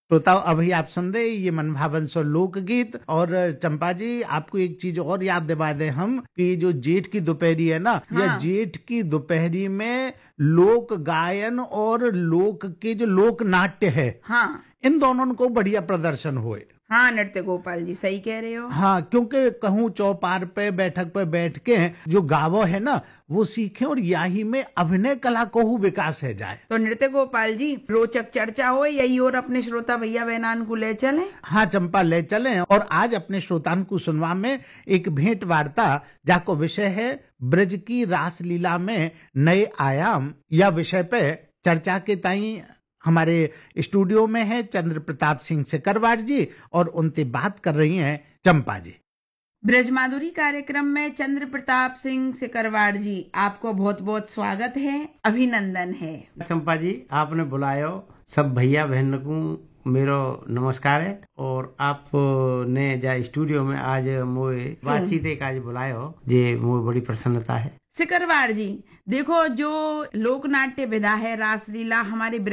श्रोताओं, अभी आप सुन रहे ये मनभावन सो लोकगीत। और चंपा जी, आपको एक चीज और याद दिला दें हम कि जो जेठ की दोपहरी है ना, हाँ। यह जेठ की दोपहरी में लोक गायन और लोक के जो लोक नाट्य है, हाँ इन दोनों को बढ़िया प्रदर्शन हुए। हाँ नृत्य गोपाल जी, सही कह रहे हो। हाँ, क्योंकि कहूँ चौपार पे बैठक पे बैठ के जो गावो है ना, वो सीखे और यही में अभिनय कला को हु विकास है जाए। तो नृत्य गोपाल जी, रोचक चर्चा हो यही और अपने श्रोता भैया बहनान को ले चलें। हाँ चंपा, ले चलें। और आज अपने श्रोतान को सुनवा में एक भेंट वार्ता, जाको विषय है ब्रज की रासलीला में नए आयाम। या विषय पे चर्चा के ताई हमारे स्टूडियो में है चंद्र प्रताप सिंह सिकरवार जी, और उनसे बात कर रही हैं चंपा जी। ब्रजमाधुरी कार्यक्रम में चंद्र प्रताप सिंह सिकरवार जी, आपको बहुत बहुत स्वागत है, अभिनंदन है। चंपा जी, आपने बुलायो सब भैया बहन को मेरो नमस्कार है। और आपने जा स्टूडियो में आज मोए बातचीत एक आज बुलायो, जे मोए बड़ी प्रसन्नता है। सिकरवार जी, देखो जो लोक नाट्य विधा है रासलीला हमारे